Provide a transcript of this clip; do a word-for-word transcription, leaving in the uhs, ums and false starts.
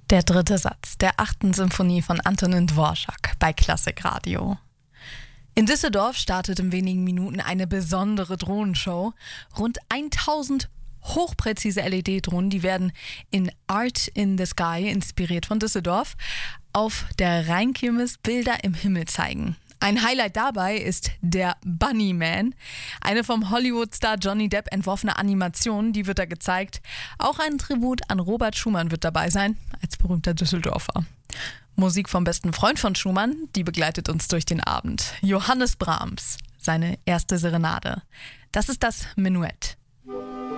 Der dritte Satz der achten Symphonie von Antonin Dvorak bei Klassikradio. In Düsseldorf startet in wenigen Minuten eine besondere Drohnenshow. Rund tausend hochpräzise L E D-Drohnen, die werden in Art in the Sky, inspiriert von Düsseldorf, auf der Rheinkirmes Bilder im Himmel zeigen. Ein Highlight dabei ist der Bunnyman, eine vom Hollywood-Star Johnny Depp entworfene Animation, die wird da gezeigt. Auch ein Tribut an Robert Schumann wird dabei sein, als berühmter Düsseldorfer. Musik vom besten Freund von Schumann, die begleitet uns durch den Abend. Johannes Brahms, seine erste Serenade. Das ist das Menuett.